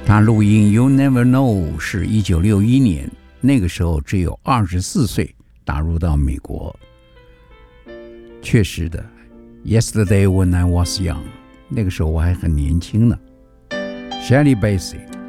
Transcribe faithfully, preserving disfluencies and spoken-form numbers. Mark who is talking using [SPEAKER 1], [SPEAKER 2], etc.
[SPEAKER 1] 他录音 You Never Know 是一九六一年，那个时候只有二十四岁，打入到美国。确实的 Yesterday when I was young， 那个时候我还很年轻呢。Shirley Bassey